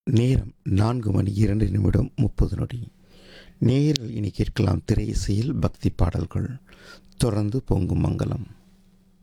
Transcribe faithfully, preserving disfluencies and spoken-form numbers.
நேரம் நான்கு மணி இரண்டு நிமிடம் முப்பது நொடி. நேயர்கள் இனி கேட்கலாம் திரை இசையில் பக்தி பாடல்கள். தொடர்ந்து பொங்கும் மங்களம்.